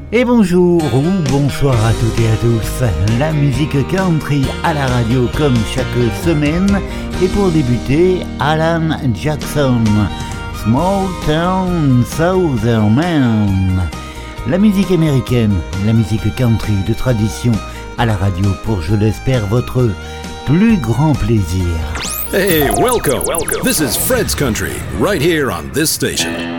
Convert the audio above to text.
Et bonjour ou bonsoir à toutes et à tous, la musique country à la radio comme chaque semaine. Et pour débuter, Alan Jackson, Small Town Southern Man. La musique américaine, la musique country de tradition à la radio pour, je l'espère, votre plus grand plaisir. Hey, welcome. This is Fred's Country, right here on this station.